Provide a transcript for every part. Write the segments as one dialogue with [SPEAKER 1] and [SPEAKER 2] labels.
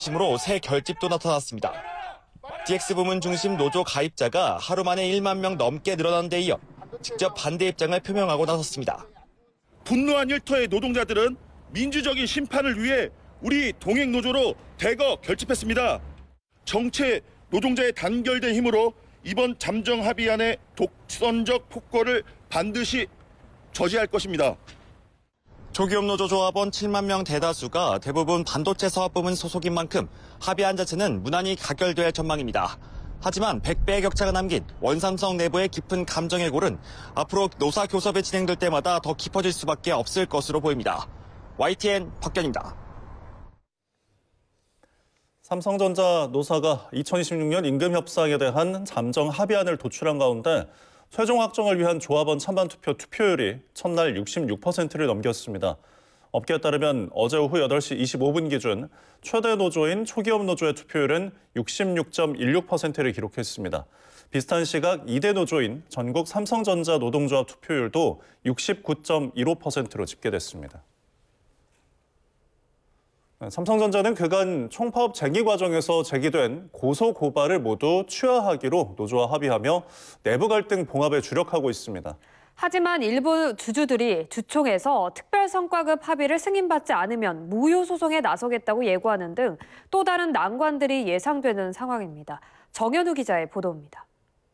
[SPEAKER 1] 심으로 새 결집도 나타났습니다. DX 부문 중심 노조 가입자가 하루 만에 1만 명 넘게 늘어난 데 이어 직접 반대 입장을 표명하고 나섰습니다.
[SPEAKER 2] 분노한 일터의 노동자들은 민주적인 심판을 위해 우리 동행노조로 대거 결집했습니다. 정체 노동자의 단결된 힘으로 이번 잠정합의안의 독선적 폭거를 반드시 저지할 것입니다.
[SPEAKER 1] 조기업 노조 조합원 7만 명 대다수가 대부분 반도체 사업 부문 소속인 만큼 합의안 자체는 무난히 가결될 전망입니다. 하지만 100배의 격차가 남긴 원삼성 내부의 깊은 감정의 골은 앞으로 노사 교섭이 진행될 때마다 더 깊어질 수밖에 없을 것으로 보입니다. YTN 박견입니다.
[SPEAKER 3] 삼성전자 노사가 2026년 임금 협상에 대한 잠정 합의안을 도출한 가운데 최종 확정을 위한 조합원 찬반 투표 투표율이 첫날 66%를 넘겼습니다. 업계에 따르면 어제 오후 8시 25분 기준 최대 노조인 초기업 노조의 투표율은 66.16%를 기록했습니다. 비슷한 시각 2대 노조인 전국 삼성전자 노동조합 투표율도 69.15%로 집계됐습니다. 삼성전자는 그간 총파업 쟁의 과정에서 제기된 고소 고발을 모두 취하하기로 노조와 합의하며 내부 갈등 봉합에 주력하고 있습니다.
[SPEAKER 4] 하지만 일부 주주들이 주총에서 특별성과급 합의를 승인받지 않으면 무효 소송에 나서겠다고 예고하는 등 또 다른 난관들이 예상되는 상황입니다. 정현우 기자의 보도입니다.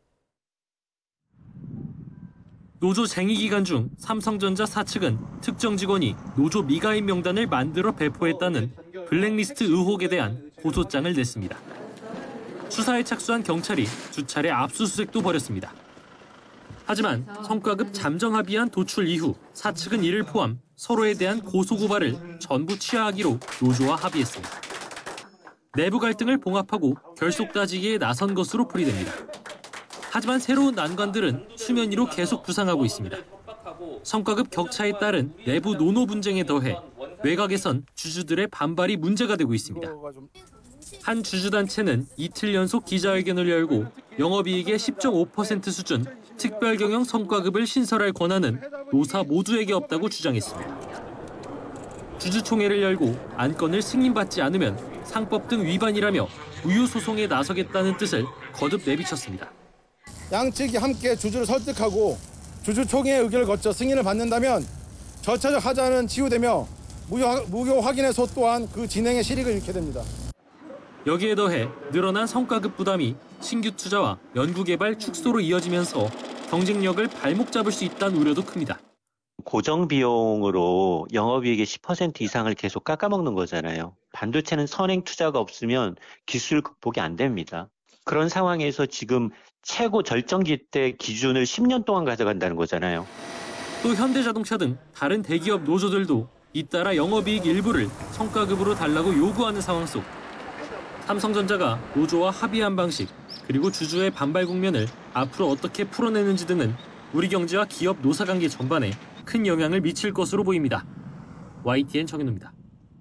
[SPEAKER 5] 노조 쟁의 기간 중 삼성전자 사측은 특정 직원이 노조 미가입 명단을 만들어 배포했다는 블랙리스트 의혹에 대한 고소장을 냈습니다. 수사에 착수한 경찰이 수차례 압수수색도 벌였습니다. 하지만 성과급 잠정 합의안 도출 이후 사측은 이를 포함 서로에 대한 고소고발을 전부 취하하기로 노조와 합의했습니다. 내부 갈등을 봉합하고 결속 따지기에 나선 것으로 풀이됩니다. 하지만 새로운 난관들은 수면 위로 계속 부상하고 있습니다. 성과급 격차에 따른 내부 노노 분쟁에 더해 외곽에선 주주들의 반발이 문제가 되고 있습니다. 한 주주단체는 이틀 연속 기자회견을 열고 영업이익의 10.5% 수준 특별경영 성과급을 신설할 권한은 노사 모두에게 없다고 주장했습니다. 주주총회를 열고 안건을 승인받지 않으면 상법 등 위반이라며 무효 소송에 나서겠다는 뜻을 거듭 내비쳤습니다.
[SPEAKER 6] 양측이 함께 주주를 설득하고 주주총회의 의결을 거쳐 승인을 받는다면 절차적 하자는 치유되며 무효 확인의 소 또한 그 진행의 실익을 잃게 됩니다.
[SPEAKER 5] 여기에 더해 늘어난 성과급 부담이 신규 투자와 연구개발 축소로 이어지면서 경쟁력을 발목 잡을 수 있다는 우려도 큽니다.
[SPEAKER 7] 고정 비용으로 영업이익의 10% 이상을 계속 깎아먹는 거잖아요. 반도체는 선행 투자가 없으면 기술 극복이 안 됩니다. 그런 상황에서 지금 최고 절정기 때 기준을 10년 동안 가져간다는 거잖아요.
[SPEAKER 5] 또 현대자동차 등 다른 대기업 노조들도 잇따라 영업이익 일부를 성과급으로 달라고 요구하는 상황 속 삼성전자가 노조와 합의한 방식 그리고 주주의 반발 국면을 앞으로 어떻게 풀어내는지 등은 우리 경제와 기업 노사관계 전반에 큰 영향을 미칠 것으로 보입니다. YTN 정현우입니다.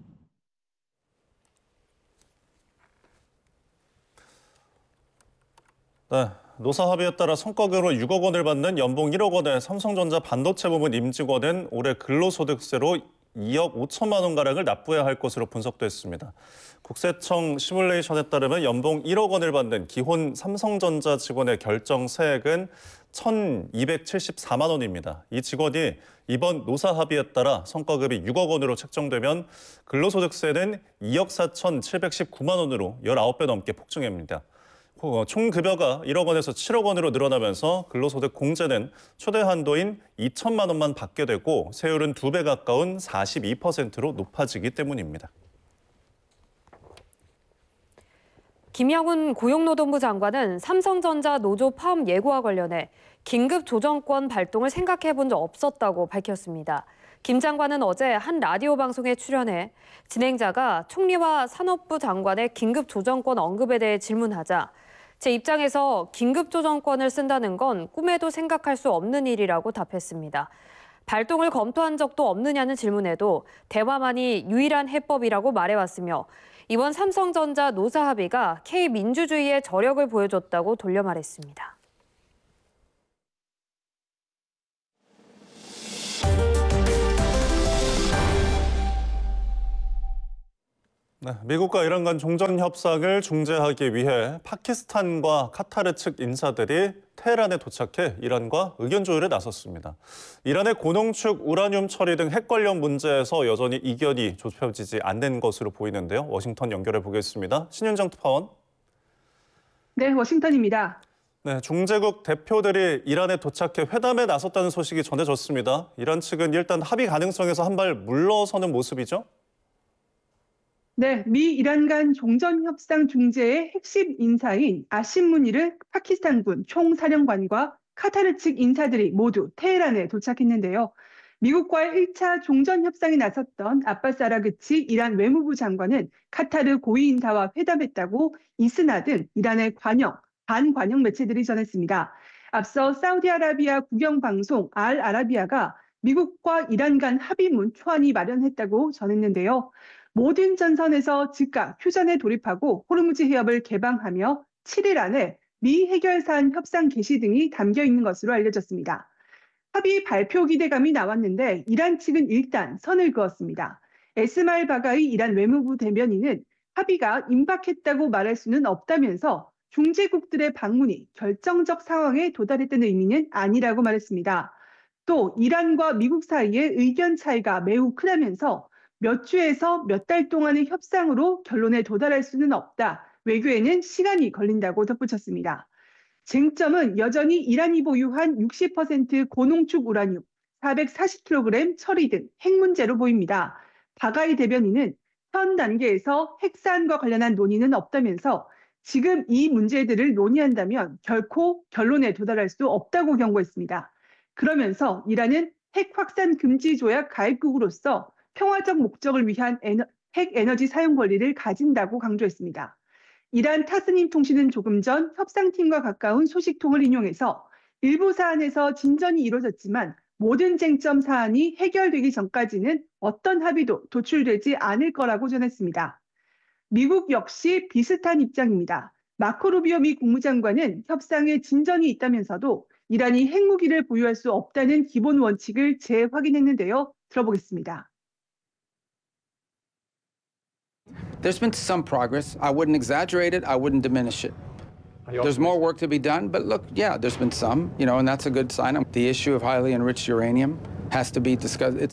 [SPEAKER 3] 네, 노사 합의에 따라 성과급으로 6억 원을 받는 연봉 1억 원의 삼성전자 반도체 부문 임직원은 올해 근로소득세로 2억 5천만 원가량을 납부해야 할 것으로 분석됐습니다. 국세청 시뮬레이션에 따르면 연봉 1억 원을 받는 기혼 삼성전자 직원의 결정 세액은 1,274만 원입니다. 이 직원이 이번 노사 합의에 따라 성과급이 6억 원으로 책정되면 근로소득세는 2억 4,719만 원으로 19배 넘게 폭증합니다. 총 급여가 1억 원에서 7억 원으로 늘어나면서 근로소득 공제는 최대 한도인 2천만 원만 받게 되고 세율은 2배 가까운 42%로 높아지기 때문입니다.
[SPEAKER 4] 김양훈 고용노동부 장관은 삼성전자 노조 파업 예고와 관련해 긴급 조정권 발동을 생각해 본 적 없었다고 밝혔습니다. 김 장관은 어제 한 라디오 방송에 출연해 진행자가 총리와 산업부 장관의 긴급 조정권 언급에 대해 질문하자 제 입장에서 긴급 조정권을 쓴다는 건 꿈에도 생각할 수 없는 일이라고 답했습니다. 발동을 검토한 적도 없느냐는 질문에도 대화만이 유일한 해법이라고 말해왔으며 이번 삼성전자 노사 합의가 K민주주의의 저력을 보여줬다고 돌려 말했습니다.
[SPEAKER 3] 네, 미국과 이란 간 종전 협상을 중재하기 위해 파키스탄과 카타르 측 인사들이 테헤란에 도착해 이란과 의견 조율에 나섰습니다. 이란의 고농축 우라늄 처리 등 핵 관련 문제에서 여전히 이견이 좁혀지지 않는 것으로 보이는데요. 워싱턴 연결해 보겠습니다. 신윤정 특파원.
[SPEAKER 8] 네, 워싱턴입니다.
[SPEAKER 3] 네, 중재국 대표들이 이란에 도착해 회담에 나섰다는 소식이 전해졌습니다. 이란 측은 일단 합의 가능성에서 한 발 물러서는 모습이죠?
[SPEAKER 8] 네, 미 이란 간 종전 협상 중재의 핵심 인사인 아심 무니르 파키스탄군 총사령관과 카타르 측 인사들이 모두 테헤란에 도착했는데요. 미국과의 1차 종전 협상에 나섰던 아바스 아라그치 이란 외무부 장관은 카타르 고위 인사와 회담했다고 이스나 등 이란의 반관영 매체들이 전했습니다. 앞서 사우디아라비아 국영방송 알 아라비아가 미국과 이란 간 합의문 초안이 마련했다고 전했는데요. 모든 전선에서 즉각 휴전에 돌입하고 호르무즈 해협을 개방하며 7일 안에 미 해결사안 협상 개시 등이 담겨 있는 것으로 알려졌습니다. 합의 발표 기대감이 나왔는데 이란 측은 일단 선을 그었습니다. 에스마일 바가이 이란 외무부 대변인은 합의가 임박했다고 말할 수는 없다면서 중재국들의 방문이 결정적 상황에 도달했다는 의미는 아니라고 말했습니다. 또 이란과 미국 사이의 의견 차이가 매우 크다면서 몇 주에서 몇 달 동안의 협상으로 결론에 도달할 수는 없다. 외교에는 시간이 걸린다고 덧붙였습니다. 쟁점은 여전히 이란이 보유한 60% 고농축 우라늄, 440kg 처리 등 핵 문제로 보입니다. 바가이 대변인은 현 단계에서 핵사안과 관련한 논의는 없다면서 지금 이 문제들을 논의한다면 결코 결론에 도달할 수 없다고 경고했습니다. 그러면서 이란은 핵 확산 금지 조약 가입국으로서 평화적 목적을 위한 핵 에너지 사용 권리를 가진다고 강조했습니다. 이란 타스님 통신은 조금 전 협상팀과 가까운 소식통을 인용해서 일부 사안에서 진전이 이루어졌지만 모든 쟁점 사안이 해결되기 전까지는 어떤 합의도 도출되지 않을 거라고 전했습니다. 미국 역시 비슷한 입장입니다. 마코 루비오 미 국무장관은 협상에 진전이 있다면서도 이란이 핵무기를 보유할 수 없다는 기본 원칙을 재확인했는데요. 들어보겠습니다.
[SPEAKER 9] There's been some progress. I wouldn't exaggerate it. I wouldn't diminish it. There's more work to be done, but look, yeah, there's been some, and that's a good sign. The issue of highly enriched uranium has to be discussed.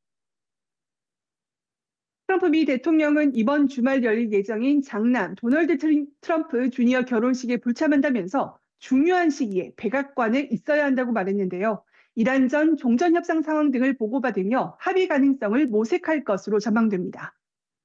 [SPEAKER 8] 트럼프 미 대통령은 이번 주말 열릴 예정인 장남 도널드 트럼프 주니어 결혼식에 불참한다면서 중요한 시기에 백악관에 있어야 한다고 말했는데요. 이란 전 종전 협상 상황 등을 보고받으며 합의 가능성을 모색할 것으로 전망됩니다.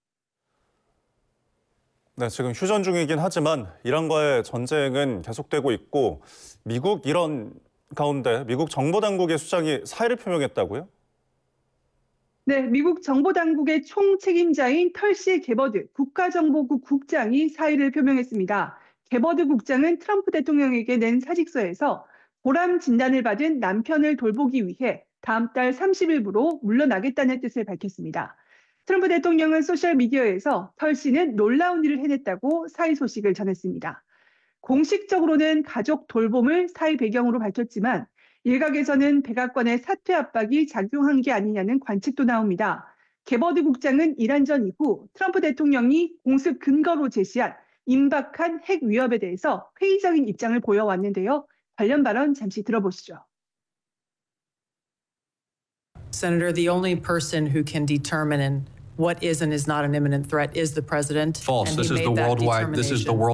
[SPEAKER 3] 네, 지금 휴전 중이긴 하지만 이란과의 전쟁은 계속되고 있고 이런 가운데 미국 정보당국의 수장이 사의를 표명했다고요?
[SPEAKER 8] 네, 미국 정보당국의 총책임자인 털시 게버드 국가정보국 국장이 사의를 표명했습니다. 게버드 국장은 트럼프 대통령에게 낸 사직서에서 보람 진단을 받은 남편을 돌보기 위해 다음 달 30일부로 물러나겠다는 뜻을 밝혔습니다. 트럼프 대통령은 소셜미디어에서 털시는 놀라운 일을 해냈다고 사의 소식을 전했습니다. 공식적으로는 가족 돌봄을 사의 배경으로 밝혔지만 일각에서는 백악관의 사퇴 압박이 작용한 게 아니냐는 관측도 나옵니다. 게버드 국장은 이란전 이후 트럼프 대통령이 공습 근거로 제시한 임박한 핵 위협에 대해서 회의적인 입장을 보여왔는데요. 관련 발언 잠시 들어보시죠.
[SPEAKER 10] Senator, the only person who can determine what is and is not an imminent threat is the president.
[SPEAKER 11] False. This is the worldwide. This is the world.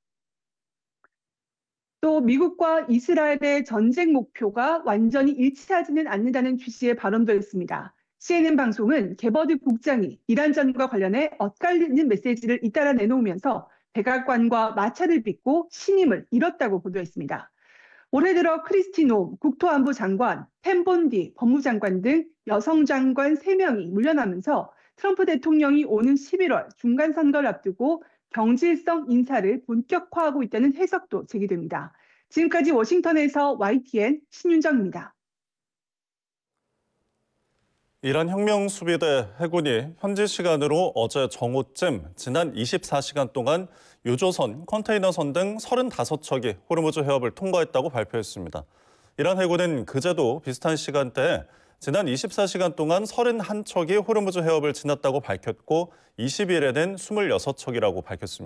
[SPEAKER 8] 또 미국과 이스라엘의 전쟁 목표가 완전히 일치하지는 않는다는 취지의 발언도 했습니다. CNN 방송은 게버드 국장이 이란전과 관련해 엇갈리는 메시지를 잇따라 내놓으면서 백악관과 마찰을 빚고 신임을 잃었다고 보도했습니다. 올해 들어 크리스티 놈 국토안보 장관, 펜 본디 법무장관 등 여성 장관 3명이 물러나면서 트럼프 대통령이 오는 11월 중간선거를 앞두고 경질성 인사를 본격화하고 있다는 해석도 제기됩니다. 지금까지 워싱턴에서 YTN 신윤정입니다.
[SPEAKER 3] 이란 혁명수비대 해군이 현지 시간으로 어제 정오쯤 지난 24시간 동안 유조선, 컨테이너선 등 35척이 호르무즈 해협을 통과했다고 발표했습니다. 이란 해군은 그제도 비슷한 시간대에 지난 24시간 동안 31척이 호르무즈 해협을 지났다고 밝혔고 20일에는 26척이라고 밝혔습니다.